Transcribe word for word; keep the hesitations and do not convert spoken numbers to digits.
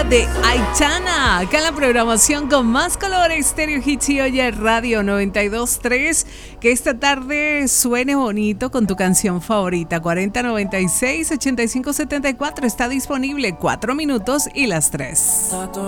de Aitana, acá en la programación con más colores, Stereo Hits y Oye Radio noventa y dos punto tres. Que esta tarde suene bonito con tu canción favorita. cuarenta noventa y seis ochenta y cinco setenta y cuatro está disponible. Cuatro minutos y las tres.